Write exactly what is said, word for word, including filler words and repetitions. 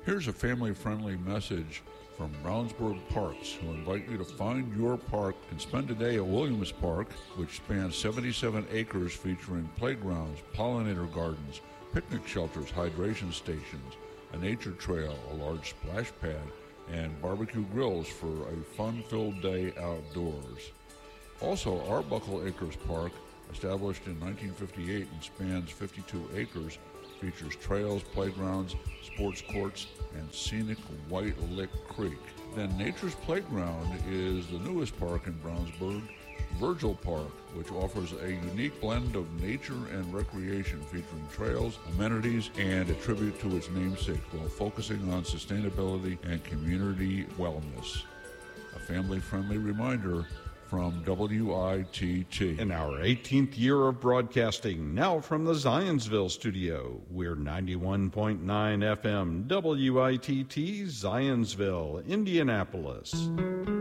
Here's a family-friendly message from Brownsburg Parks, who invite you to find your park and spend a day at Williams Park, which spans seventy-seven acres featuring playgrounds, pollinator gardens, picnic shelters, hydration stations, a nature trail, a large splash pad, and barbecue grills for a fun-filled day outdoors. Also, Arbuckle Acres Park, established in nineteen fifty-eight and spans fifty-two acres, features trails, playgrounds, sports courts, and scenic White Lick Creek. Then Nature's Playground is the newest park in Brownsburg, Virgil Park, which offers a unique blend of nature and recreation featuring trails, amenities, and a tribute to its namesake while focusing on sustainability and community wellness. A family-friendly reminder from W I T T. In our eighteenth year of broadcasting, now from the Zionsville studio, we're ninety-one point nine F M, W I T T, Zionsville, Indianapolis.